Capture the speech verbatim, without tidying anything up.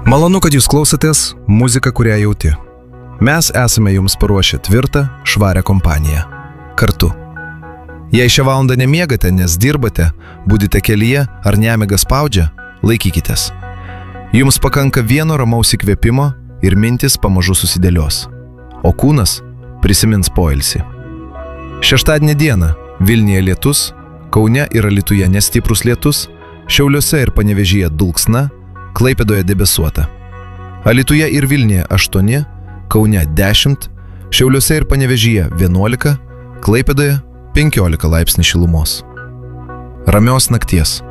Malonu, kad jūs klausotės muziką, kurią jauti. Mes esame jums paruošę tvirtą, švarę kompaniją. Kartu. Jei šią valandą nemiegate, nes dirbate, budite kelyje ar nemiga spaudžia, laikykitės. Jums pakanka vieno ramaus įkvėpimo ir mintis pamažu susidėlios. O kūnas prisimins poilsį. Šeštadienį dieną Vilniuje lietus, Kaune ir Alytuje nestiprus lietus, Šiauliuose ir Panevėžyje dulksna, Klaipėdoje debesuota. Alytuje ir Vilniuje aštuoni, Kaune dešimt, Šiauliuose ir Panevėžyje vienuolika, Klaipėdoje penkiolika laipsnių šilumos. Ramios nakties.